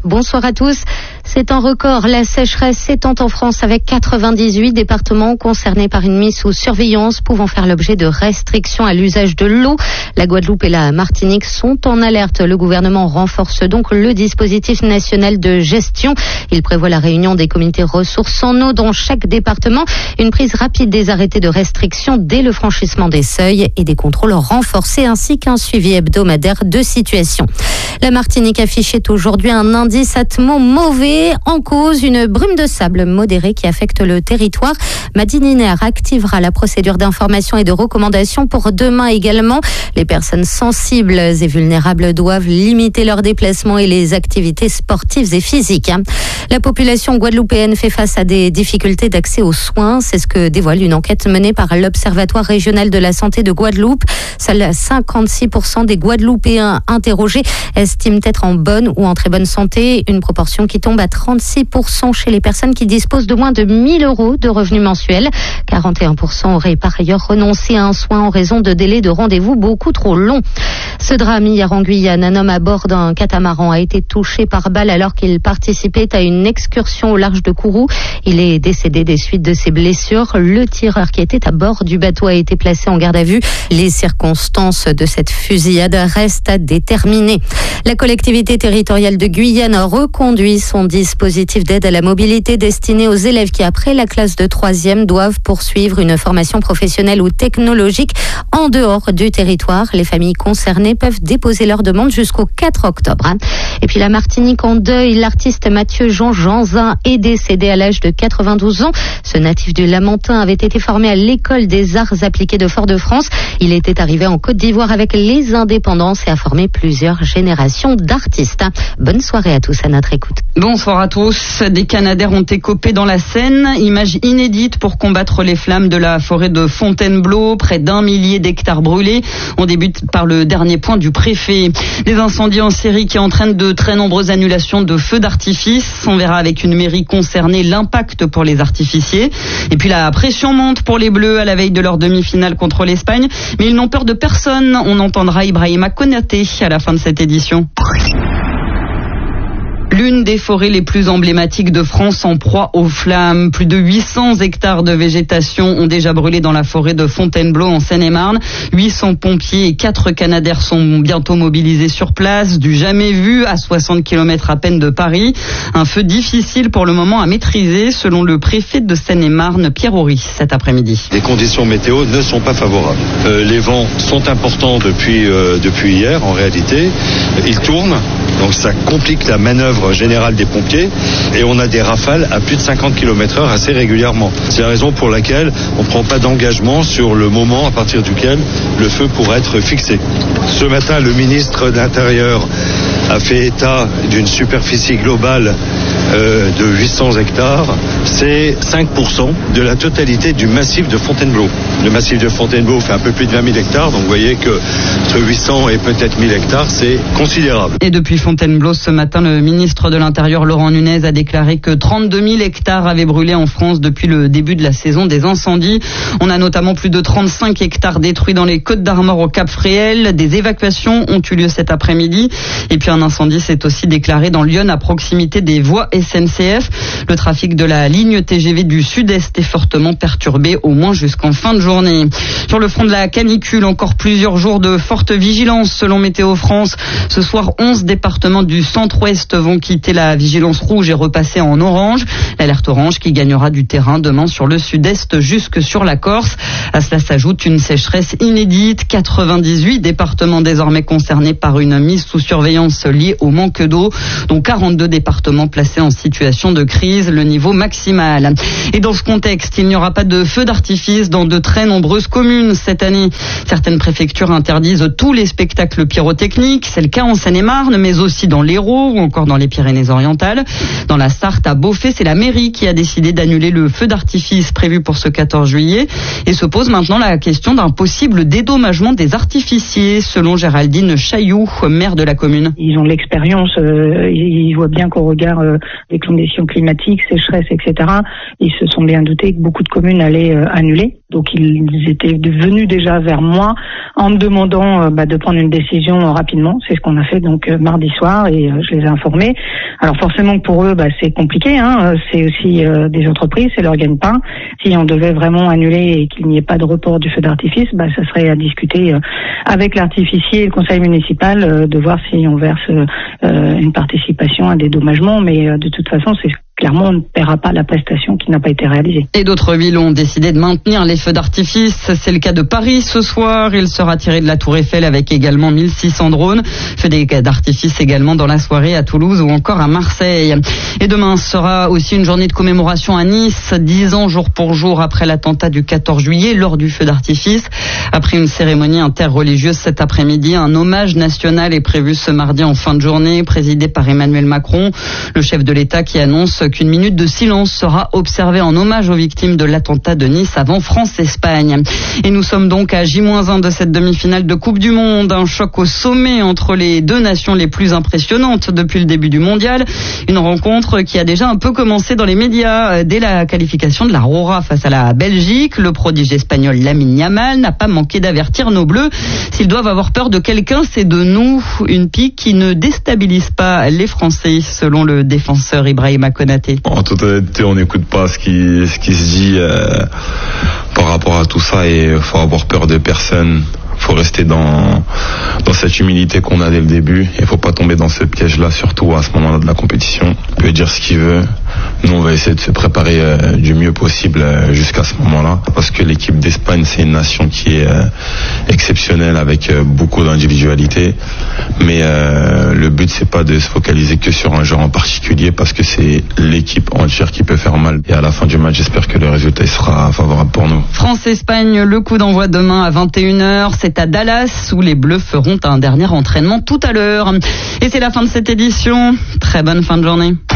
Bonsoir à tous. C'est un record. La sécheresse s'étend en France avec 98 départements concernés par une mise sous surveillance pouvant faire l'objet de restrictions à l'usage de l'eau. La Guadeloupe et la Martinique sont en alerte. Le gouvernement renforce donc le dispositif national de gestion. Il prévoit la réunion des comités ressources en eau dans chaque département, une prise rapide des arrêtés de restriction dès le franchissement des seuils et des contrôles renforcés ainsi qu'un suivi hebdomadaire de situation. La Martinique affichait aujourd'hui un indice atmo mauvais. En cause, une brume de sable modérée qui affecte le territoire. Madi Niner activera la procédure d'information et de recommandation pour demain également. Les personnes sensibles et vulnérables doivent limiter leurs déplacements et les activités sportives et physiques. La population guadeloupéenne fait face à des difficultés d'accès aux soins. C'est ce que dévoile une enquête menée par l'Observatoire régional de la santé de Guadeloupe. Seuls 56% des Guadeloupéens interrogés estiment être en bonne ou en très bonne santé, une proportion qui tombe à 36% chez les personnes qui disposent de moins de 1 000 € de revenus mensuels. 41% auraient par ailleurs renoncé à un soin en raison de délais de rendez-vous beaucoup trop longs. Ce drame hier en Guyane, un homme à bord d'un catamaran a été touché par balle alors qu'il participait à une excursion au large de Kourou. Il est décédé des suites de ses blessures. Le tireur qui était à bord du bateau a été placé en garde à vue. Les circonstances de cette fusillade restent à déterminer. La collectivité territoriale de Guyane a reconduit son dispositif d'aide à la mobilité destiné aux élèves qui, après la classe de 3e, doivent poursuivre une formation professionnelle ou technologique en dehors du territoire. Les familles concernées peuvent déposer leur demande jusqu'au 4 octobre. Et puis la Martinique en deuil, l'artiste Mathieu Jean Janzin est décédé à l'âge de 92 ans. Ce natif du Lamentin avait été formé à l'école des arts appliqués de Fort-de-France. Il était arrivé en Côte d'Ivoire avec les indépendances et a formé plusieurs générations d'artistes. Bonne soirée à tous à notre écoute. Bonsoir à tous. Des Canadaires ont écopé dans la Seine. Image inédite pour combattre les flammes de la forêt de Fontainebleau. Près d'1 millier d'hectares brûlés. On débute par le dernier point du préfet. Des incendies en série qui entraînent de très nombreuses annulations de feux d'artifice. On verra avec une mairie concernée l'impact pour les artificiers. Et puis la pression monte pour les Bleus à la veille de leur demi-finale contre l'Espagne. Mais ils n'ont peur de personne. On entendra Ibrahima Konaté à la fin de cette édition. L'une des forêts les plus emblématiques de France en proie aux flammes. Plus de 800 hectares de végétation ont déjà brûlé dans la forêt de Fontainebleau en Seine-et-Marne. 800 pompiers et 4 Canadaires sont bientôt mobilisés sur place. Du jamais vu à 60 km à peine de Paris. Un feu difficile pour le moment à maîtriser selon le préfet de Seine-et-Marne, Pierre Horry, cet après-midi. Les conditions météo ne sont pas favorables. Les vents sont importants depuis hier en réalité. Ils tournent, donc ça complique la manœuvre générale des pompiers et on a des rafales à plus de 50 km/h assez régulièrement. C'est la raison pour laquelle on ne prend pas d'engagement sur le moment à partir duquel le feu pourrait être fixé. Ce matin, le ministre de l'Intérieur a fait état d'une superficie globale de 800 hectares. C'est 5% de la totalité du massif de Fontainebleau. Le massif de Fontainebleau fait un peu plus de 20 000 hectares, donc vous voyez que entre 800 et peut-être 1000 hectares, c'est considérable. Et depuis Fontainebleau, ce matin, le ministre de l'Intérieur, Laurent Nunez, a déclaré que 32 000 hectares avaient brûlé en France depuis le début de la saison des incendies. On a notamment plus de 35 hectares détruits dans les Côtes-d'Armor au Cap-Fréhel. Des évacuations ont eu lieu cet après-midi. Et puis un incendie s'est aussi déclaré dans l'Yonne à proximité des voies SNCF. Le trafic de la ligne TGV du Sud-Est est fortement perturbé, au moins jusqu'en fin de journée. Sur le front de la canicule, encore plusieurs jours de forte vigilance selon Météo France. Ce soir, 11 départements du centre-ouest vont quitter la vigilance rouge et repasser en orange. L'alerte orange qui gagnera du terrain demain sur le sud-est jusque sur la Corse. À cela s'ajoute une sécheresse inédite. 98 départements désormais concernés par une mise sous surveillance liée au manque d'eau, dont 42 départements placés en situation de crise, le niveau maximal. Et dans ce contexte, il n'y aura pas de feux d'artifice dans de très nombreuses communes cette année. Certaines préfectures interdisent tous les spectacles pyrotechniques. C'est le cas en Seine-et-Marne, mais aussi dans l'Hérault ou encore dans les Pyrénées-Orientales. Dans la Sarthe, à Beauvais, c'est la mairie qui a décidé d'annuler le feu d'artifice prévu pour ce 14 juillet. Et se pose maintenant la question d'un possible dédommagement des artificiers, selon Géraldine Chailloux, maire de la commune. Ils ont de l'expérience, ils voient bien qu'au regard des conditions climatiques, sécheresse, etc., etc. Ils se sont bien doutés que beaucoup de communes allaient annuler. Donc ils étaient venus déjà vers moi en me demandant de prendre une décision rapidement. C'est ce qu'on a fait donc mardi soir et je les ai informés. Alors forcément pour eux c'est compliqué, c'est aussi des entreprises, c'est leur gagne-pain. Si on devait vraiment annuler et qu'il n'y ait pas de report du feu d'artifice, ça serait à discuter avec l'artificier et le conseil municipal de voir si on verse une participation, un dédommagement, mais de toute façon c'est clairement, on ne paiera pas la prestation qui n'a pas été réalisée. Et d'autres villes ont décidé de maintenir les feux d'artifice. C'est le cas de Paris ce soir. Il sera tiré de la Tour Eiffel avec également 1600 drones. Feux d'artifice également dans la soirée à Toulouse ou encore à Marseille. Et demain sera aussi une journée de commémoration à Nice, 10 ans jour pour jour après l'attentat du 14 juillet lors du feu d'artifice. Après une cérémonie interreligieuse cet après-midi, un hommage national est prévu ce mardi en fin de journée, présidé par Emmanuel Macron, le chef de l'État qui annonce qu'une minute de silence sera observée en hommage aux victimes de l'attentat de Nice avant France-Espagne. Et nous sommes donc à J-1 de cette demi-finale de Coupe du Monde. Un choc au sommet entre les deux nations les plus impressionnantes depuis le début du mondial. Une rencontre qui a déjà un peu commencé dans les médias dès la qualification de la Rora face à la Belgique. Le prodige espagnol Lamine Yamal n'a pas manqué d'avertir nos Bleus. S'ils doivent avoir peur de quelqu'un, c'est de nous. Une pique qui ne déstabilise pas les Français, selon le défenseur Ibrahima Konaté. En toute honnêteté, on n'écoute pas ce qui se dit par rapport à tout ça et il faut avoir peur de personne. Faut rester dans cette humilité qu'on a dès le début et faut pas tomber dans ce piège-là, surtout à ce moment-là de la compétition. Il peut dire ce qu'il veut. Nous, on va essayer de se préparer du mieux possible jusqu'à ce moment-là, parce que l'équipe d'Espagne, c'est une nation qui est exceptionnelle avec beaucoup d'individualité. Mais le but, c'est pas de se focaliser que sur un joueur en particulier, parce que c'est l'équipe entière qui peut faire mal. Et à la fin du match, j'espère que le résultat sera favorable pour nous. France-Espagne, le coup d'envoi demain à 21h. C'est à Dallas où les Bleus feront un dernier entraînement tout à l'heure. Et c'est la fin de cette édition. Très bonne fin de journée.